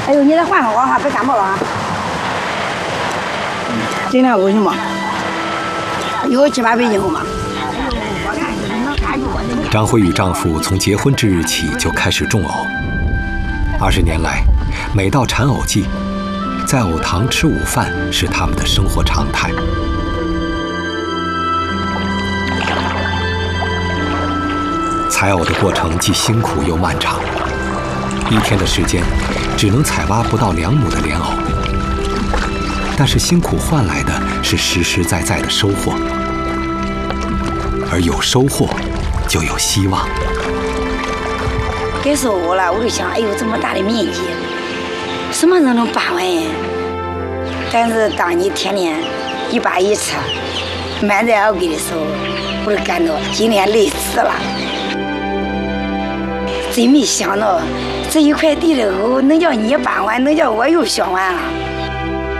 哎呦，你再换换我哈，别感冒了啊。今天为什么？有7、8杯酒嘛。 张辉与丈夫从结婚之日起就开始种藕。20年来，每到产藕季，在藕塘吃午饭是他们的生活常态。采藕的过程既辛苦又漫长，1天的时间只能采挖不到2亩的莲藕，但是辛苦换来的是实实在在的收获，而有收获就有希望。 该收我了，我就想，哎呦，这么大的面积，什么都能拔完。但是当你天天一把一车满载而归的时候，我就感到今天累死了。真没想到这一块地的藕能叫你搬完，能叫我又削完了。